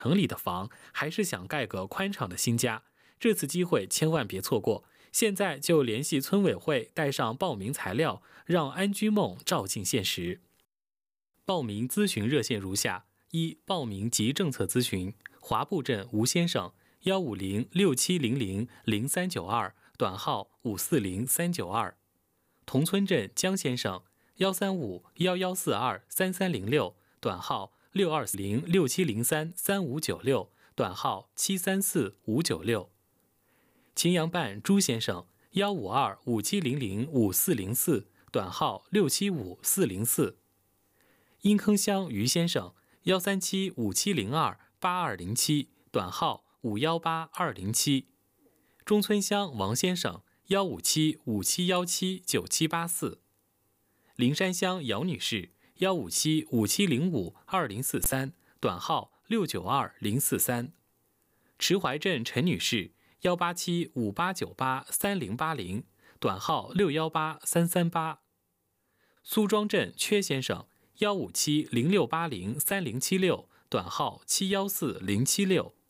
城里的房，还是想盖个宽敞的新家。这次机会千万别错过，现在就联系村委会，带上报名材料，让安居梦照进现实。报名咨询热线如下：一、报名及政策咨询，华埠镇吴先生15067000392，短号540392；同村镇江先生13511423306，短号624067033596，短号734596；秦阳办朱先生15257005404，短号675404；阴坑乡于先生13757028207，短号518207；中村乡王先生15757179784；灵山乡姚女士15757052043，短号692043；池怀镇陈女士18758983080，短号618338；苏庄镇阙先生15706803076，短号714076。